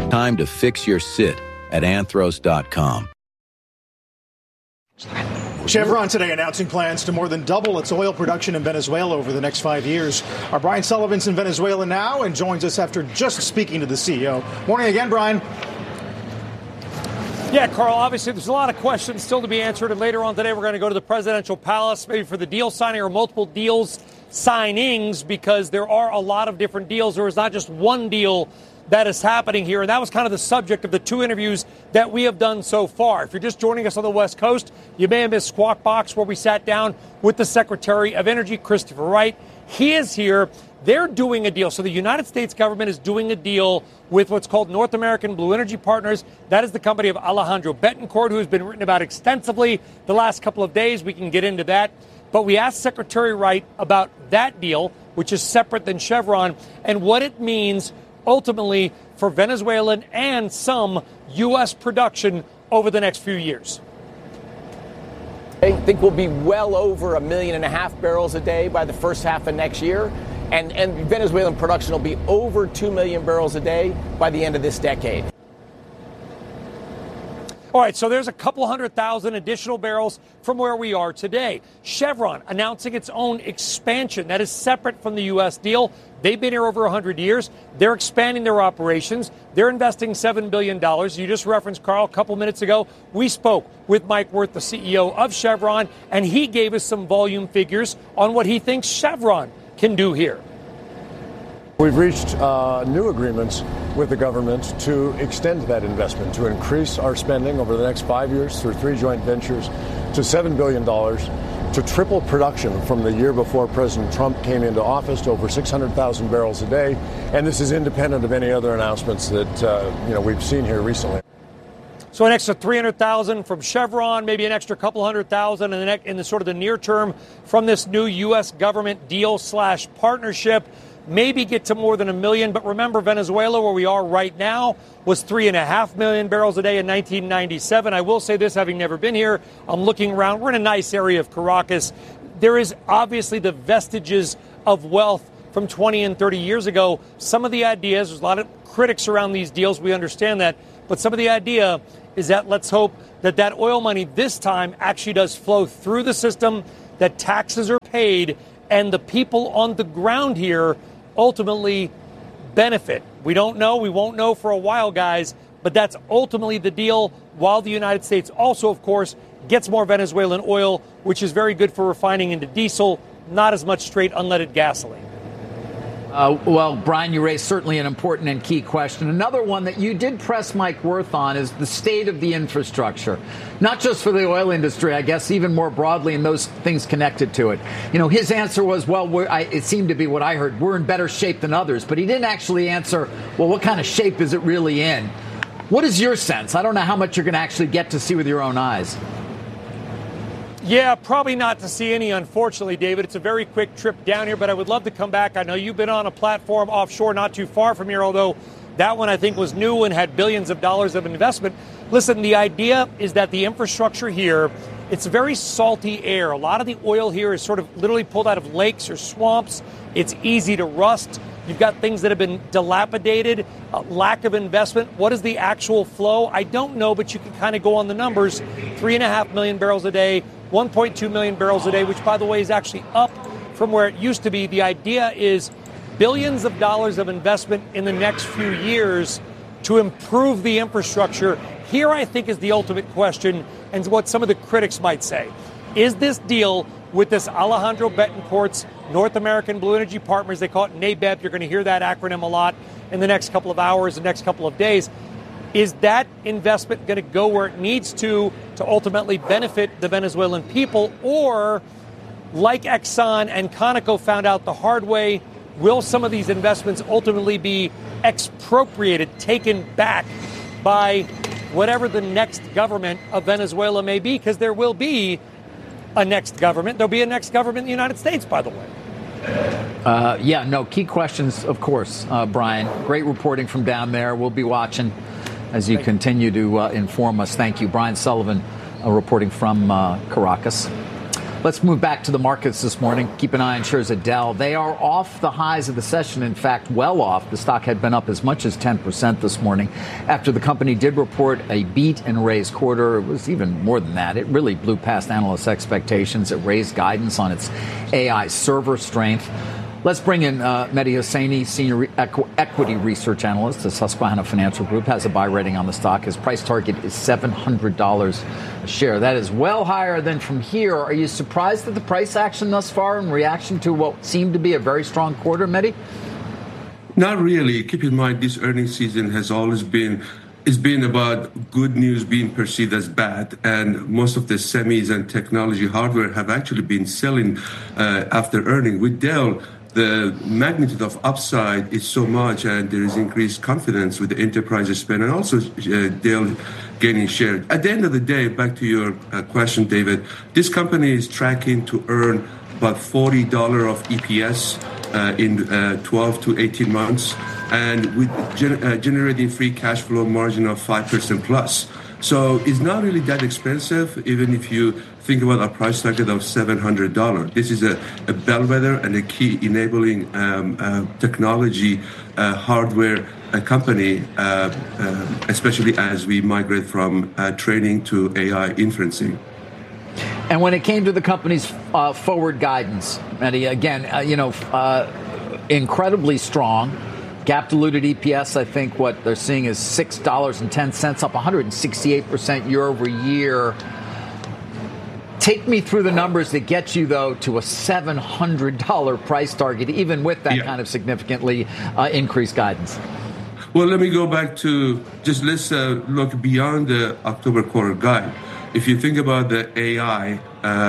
Time to fix your sit at Anthros.com. Chevron today announcing plans to more than double its oil production in Venezuela over the next 5 years. Our Brian Sullivan's in Venezuela now and joins us after just speaking to the CEO. Morning again, Brian. Yeah, Carl, obviously there's a lot of questions still to be answered, and later on today we're going to go to the presidential palace, maybe for the deal signing or multiple deals signings, because there are a lot of different deals. There is not just one deal that is happening here, and that was kind of the subject of the two interviews that we have done so far. If you're just joining us on the West Coast, you may have missed Squawk Box, where we sat down with the Secretary of Energy, Christopher Wright. He is here. They're doing a deal. So the United States government is doing a deal with what's called North American Blue Energy Partners. That is the company of Alejandro Betancourt, who has been written about extensively the last couple of days. We can get into that. But we asked Secretary Wright about that deal, which is separate than Chevron, and what it means ultimately for Venezuelan and some U.S. production over the next few years. I think we'll be well over 1.5 million barrels a day by the first half of next year. And Venezuelan production will be over 2 million barrels a day by the end of this decade. All right, so there's a couple 100,000 additional barrels from where we are today. Chevron announcing its own expansion. That is separate from the U.S. deal. They've been here over 100 years. They're expanding their operations. They're investing $7 billion. You just referenced, Carl, a couple minutes ago. We spoke with Mike Wirth, the CEO of Chevron, and he gave us some volume figures on what he thinks Chevron can do here. We've reached new agreements with the government to extend that investment, to increase our spending over the next 5 years through 3 joint ventures to $7 billion, to triple production from the year before President Trump came into office to over 600,000 barrels a day. And this is independent of any other announcements that we've seen here recently. So an extra 300,000 from Chevron, maybe an extra couple 100,000 in the sort of the near term from this new U.S. government deal / partnership. Maybe get to more than 1 million. But remember, Venezuela, where we are right now, was 3.5 million barrels a day in 1997. I will say this, having never been here, I'm looking around. We're in a nice area of Caracas. There is obviously the vestiges of wealth from 20 and 30 years ago. Some of the ideas, there's a lot of critics around these deals. We understand that. But some of the idea is that let's hope that oil money this time actually does flow through the system, that taxes are paid, and the people on the ground here ultimately benefit. We don't know. We won't know for a while, guys, but that's ultimately the deal, while the United States also, of course, gets more Venezuelan oil, which is very good for refining into diesel, not as much straight unleaded gasoline. Well, Brian, you raised certainly an important and key question. Another one that you did press Mike Wirth on is the state of the infrastructure, not just for the oil industry, I guess, even more broadly, and those things connected to it. His answer was, well, it seemed to be what I heard, we're in better shape than others. But he didn't actually answer, well, what kind of shape is it really in? What is your sense? I don't know how much you're going to actually get to see with your own eyes. Yeah, probably not to see any, unfortunately, David. It's a very quick trip down here, but I would love to come back. I know you've been on a platform offshore not too far from here, although that one I think was new and had billions of dollars of investment. Listen, the idea is that the infrastructure here, it's very salty air. A lot of the oil here is sort of literally pulled out of lakes or swamps. It's easy to rust. You've got things that have been dilapidated, lack of investment. What is the actual flow? I don't know, but you can kind of go on the numbers. 3.5 million barrels a day, 1.2 million barrels a day, which, by the way, is actually up from where it used to be. The idea is billions of dollars of investment in the next few years to improve the infrastructure. Here, I think, is the ultimate question, and what some of the critics might say. Is this deal with this Alejandro Betancourt's North American Blue Energy Partners, they call it NABEP, you're going to hear that acronym a lot in the next couple of hours, the next couple of days. Is that investment going to go where it needs to ultimately benefit the Venezuelan people? Or, like Exxon and Conoco found out the hard way, will some of these investments ultimately be expropriated, taken back by whatever the next government of Venezuela may be? Because there will be a next government. There'll be a next government in the United States, by the way. Key questions, of course, Brian. Great reporting from down there. We'll be watching as you continue to inform us. Thank you. Brian Sullivan reporting from Caracas. Let's move back to the markets this morning. Keep an eye on shares of Dell. They are off the highs of the session. In fact, well off. The stock had been up as much as 10% this morning after the company did report a beat and raise quarter. It was even more than that. It really blew past analysts' expectations. It raised guidance on its AI server strength. Let's bring in Mehdi Hosseini, Senior Equity Research Analyst at Susquehanna Financial Group, has a buy rating on the stock. His price target is $700 a share. That is well higher than from here. Are you surprised at the price action thus far in reaction to what seemed to be a very strong quarter, Mehdi? Not really. Keep in mind, this earnings season has always been about good news being perceived as bad, and most of the semis and technology hardware have actually been selling after earnings. With Dell, the magnitude of upside is so much, and there is increased confidence with the enterprise spend, and also Dell gaining share. At the end of the day, back to your question, David, this company is tracking to earn about $40 of EPS in 12 to 18 months, and with generating free cash flow margin of 5% plus. So it's not really that expensive, even if you think about a price target of $700. This is a bellwether and a key enabling technology hardware company, especially as we migrate from training to AI inferencing. And when it came to the company's forward guidance, Mehdi, again, incredibly strong. GAAP diluted EPS, I think what they're seeing is $6.10, up 168% year over year. Take me through the numbers that get you, though, to a $700 price target, even with that kind of significantly increased guidance. Well, let me go back to let's look beyond the October quarter guide. If you think about the AI,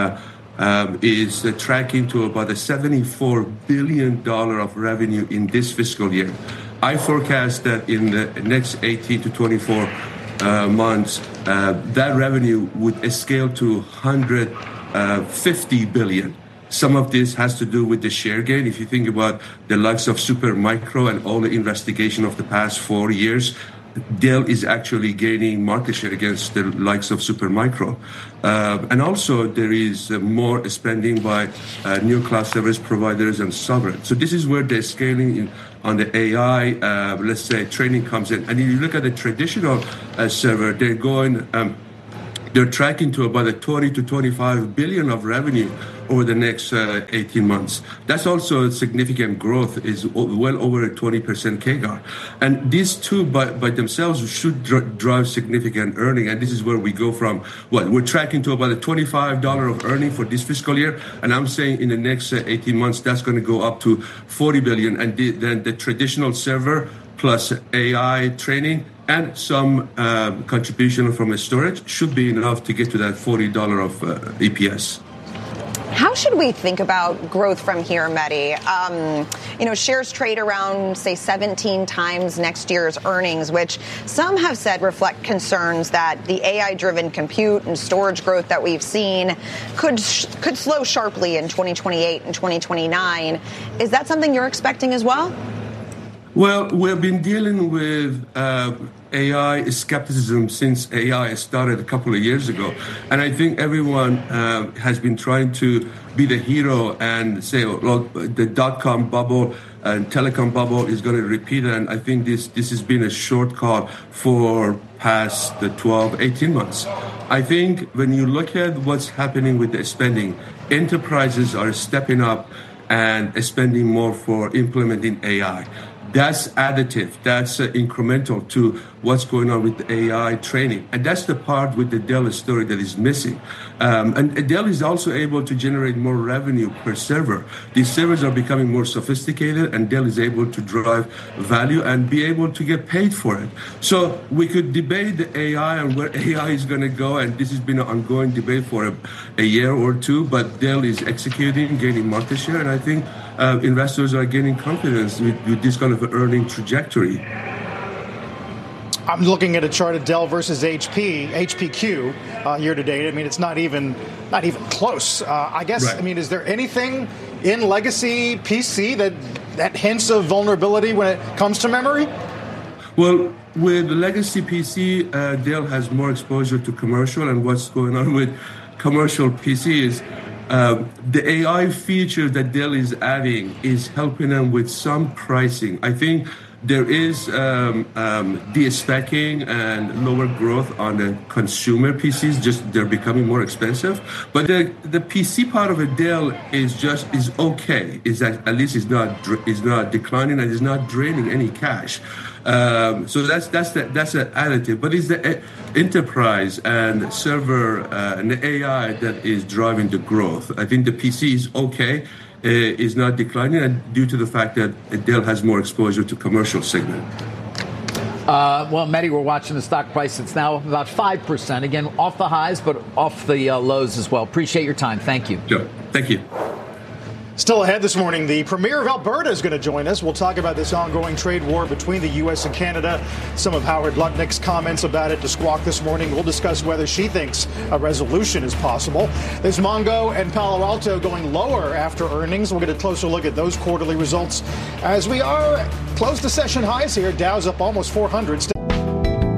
is tracking to about a $74 billion of revenue in this fiscal year. I forecast that in the next 18 to 24 months, that revenue would scale to $150 billion. Some of this has to do with the share gain. If you think about the likes of Supermicro and all the investigation of the past 4 years, Dell is actually gaining market share against the likes of Supermicro. And also there is more spending by new cloud service providers and sovereign. So this is where the scaling on the AI, let's say, training comes in. And if you look at the traditional server, they're tracking to about a 20 to 25 billion of revenue over the next 18 months. That's also a significant growth, is well over a 20% CAGR. And these two by themselves should drive significant earning. And this is where we go from we're tracking to about a $25 of earning for this fiscal year. And I'm saying in the next 18 months, that's going to go up to 40 billion. And then the traditional server plus AI training and some contribution from a storage should be enough to get to that $40 of EPS. How should we think about growth from here, Mehdi? Shares trade around, say, 17 times next year's earnings, which some have said reflect concerns that the AI-driven compute and storage growth that we've seen could slow sharply in 2028 and 2029. Is that something you're expecting as well? Well, we've been dealing with AI skepticism since AI started a couple of years ago. And I think everyone has been trying to be the hero and say, well, the dot-com bubble and telecom bubble is going to repeat. And I think this has been a short call for past the 12, 18 months. I think when you look at what's happening with the spending, enterprises are stepping up and spending more for implementing AI. That's additive. That's incremental to what's going on with the AI training. And that's the part with the Dell story that is missing. And Dell is also able to generate more revenue per server. These servers are becoming more sophisticated, and Dell is able to drive value and be able to get paid for it. So we could debate the AI and where AI is going to go, and this has been an ongoing debate for a year or two, but Dell is executing, gaining market share, and I think investors are gaining confidence with this kind of earning trajectory. I'm looking at a chart of Dell versus HPQ year to date. I mean, it's not even close. I guess. Right. I mean, is there anything in legacy PC that hints of vulnerability when it comes to memory? Well, with legacy PC, Dell has more exposure to commercial, and what's going on with commercial PCs. the AI feature that Dell is adding is helping them with some pricing. I think there is de-speccing and lower growth on the consumer PCs. Just they're becoming more expensive. But the PC part of a Dell is okay. Is that at least is not declining and is not draining any cash. So that's an additive. But it's the enterprise and server and the AI that is driving the growth. I think the PC is okay. Is not declining, and due to the fact that Dell has more exposure to commercial segment. Well, Mehdi, we're watching the stock price. It's now about 5%. Again, off the highs, but off the lows as well. Appreciate your time. Thank you. Sure. Thank you. Still ahead this morning, the Premier of Alberta is going to join us. We'll talk about this ongoing trade war between the U.S. and Canada. Some of Howard Lutnick's comments about it to Squawk this morning. We'll discuss whether she thinks a resolution is possible. There's Mongo and Palo Alto going lower after earnings. We'll get a closer look at those quarterly results as we are close to session highs here. Dow's up almost 400.